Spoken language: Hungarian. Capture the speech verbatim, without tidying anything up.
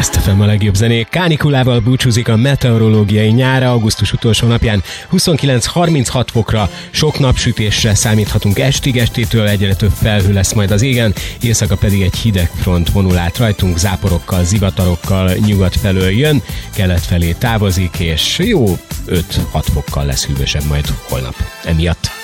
Best ef em a legjobb zenék. Kánikulával búcsúzik a meteorológiai nyára, augusztus utolsó napján huszonkilenc harminchat fokra, sok napsütésre számíthatunk estig, estétől egyre több felhő lesz majd az égen, éjszaka pedig egy hideg front vonul át rajtunk, záporokkal, zivatarokkal nyugat felől jön, kelet felé távozik, és jó öt-hat fokkal lesz hűvösebb majd holnap emiatt.